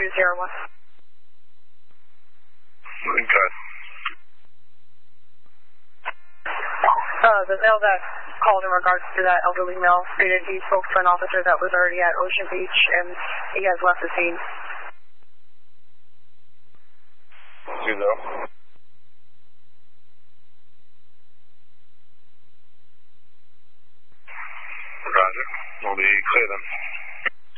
201. Okay. The male that called in regards to that elderly male stated he spoke to an officer that was already at Ocean Beach and he has left the scene. 20. Roger. We'll be clear then.